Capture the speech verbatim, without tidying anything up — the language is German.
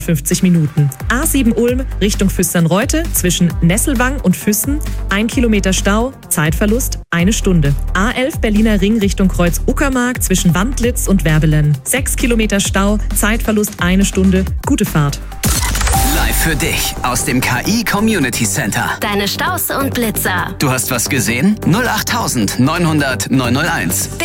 fünfzig Minuten. A sieben Ulm Richtung Füssern-Reute zwischen Nesselwang und Füssen, ein Kilometer Stau, Zeitverlust, eine Stunde. A elf Berliner Ring Richtung Kreuz Uckermark zwischen Wandlitz und Werbelen, sechs Kilometer Stau, Zeitverlust, eine Stunde, gute Fahrt. Live für dich aus dem K I Community Center. Deine Staus und Blitzer. Du hast was gesehen? null acht neunhundert neunhunderteins.